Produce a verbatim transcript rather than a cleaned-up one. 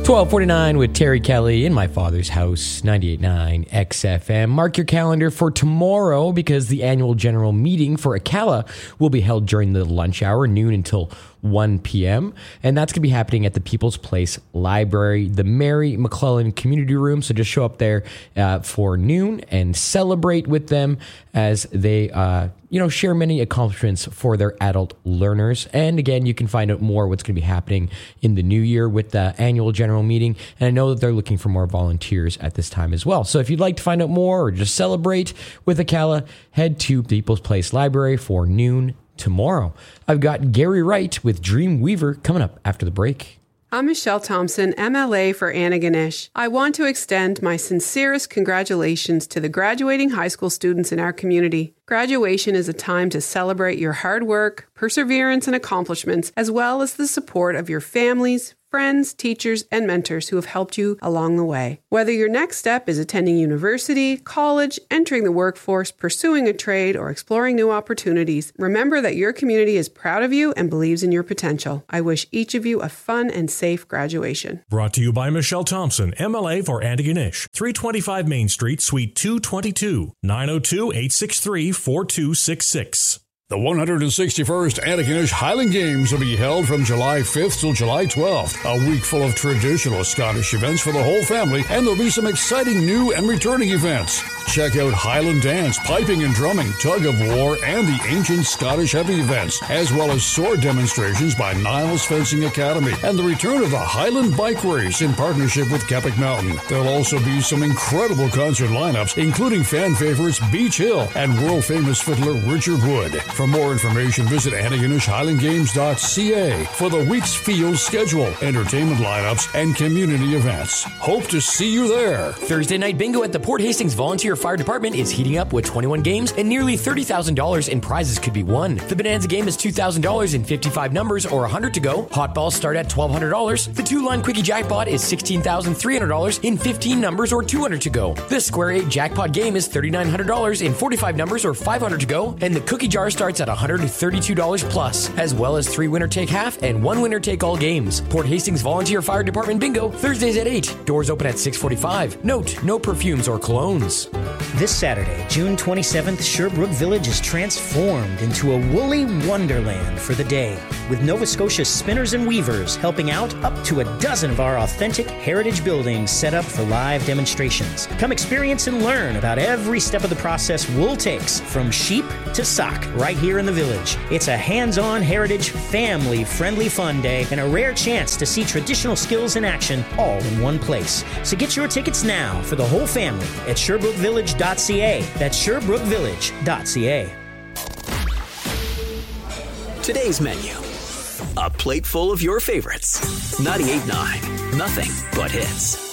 twelve forty-nine with Terry Kelly in my father's house, ninety-eight point nine X F M. Mark your calendar for tomorrow because the annual general meeting for Acala will be held during the lunch hour, noon until one p.m. And that's going to be happening at the People's Place Library, the Mary McClellan Community Room. So just show up there uh, for noon and celebrate with them as they, uh, you know, share many accomplishments for their adult learners. And again, you can find out more what's going to be happening in the new year with the annual general meeting. And I know that they're looking for more volunteers at this time as well. So if you'd like to find out more or just celebrate with Acala, head to People's Place Library for noon tomorrow. I've got Gary Wright with Dreamweaver coming up after the break. I'm Michelle Thompson, M L A for Antigonish. I want to extend my sincerest congratulations to the graduating high school students in our community. Graduation is a time to celebrate your hard work, perseverance, and accomplishments, as well as the support of your families, friends, teachers, and mentors who have helped you along the way. Whether your next step is attending university, college, entering the workforce, pursuing a trade, or exploring new opportunities, remember that your community is proud of you and believes in your potential. I wish each of you a fun and safe graduation. Brought to you by Michelle Thompson, M L A for Antigonish, three twenty-five Main Street, Suite two twenty-two, nine oh two, eight six three, four two six six. The one hundred sixty-first Antigonish Highland Games will be held from July fifth till July twelfth. A week full of traditional Scottish events for the whole family, and there'll be some exciting new and returning events. Check out Highland dance, piping and drumming, tug of war, and the ancient Scottish heavy events, as well as sword demonstrations by Niles Fencing Academy, and the return of the Highland Bike Race in partnership with Keppoch Mountain. There'll also be some incredible concert lineups, including fan favorites Beach Hill and world-famous fiddler Richard Wood. For more information, visit Antigonish Highland Games dot C A for the week's field schedule, entertainment lineups, and community events. Hope to see you there. Thursday night bingo at the Port Hastings Volunteer Fire Department is heating up with twenty-one games and nearly thirty thousand dollars in prizes could be won. The Bonanza game is two thousand dollars in fifty-five numbers or one hundred to go. Hot balls start at twelve hundred dollars. The two-line quickie jackpot is sixteen thousand three hundred dollars in fifteen numbers or two hundred to go. The Square eight jackpot game is three thousand nine hundred dollars in forty-five numbers or five hundred to go. And the cookie jar starts at one hundred thirty-two dollars plus, as well as three winner take half and one winner take all games. Port Hastings Volunteer Fire Department bingo, Thursdays at eight. Doors open at six forty-five. Note, no perfumes or colognes. This Saturday, June twenty-seventh, Sherbrooke Village is transformed into a woolly wonderland for the day, with Nova Scotia spinners and weavers helping out up to a dozen of our authentic heritage buildings set up for live demonstrations. Come experience and learn about every step of the process wool takes, from sheep to sock, right here in the village. It's a hands-on heritage, family-friendly fun day and a rare chance to see traditional skills in action all in one place. So get your tickets now for the whole family at Sherbrooke Village dot C A. That's Sherbrooke Village dot C A. Today's menu. A plate full of your favorites. ninety-eight point nine. Nothing but hits.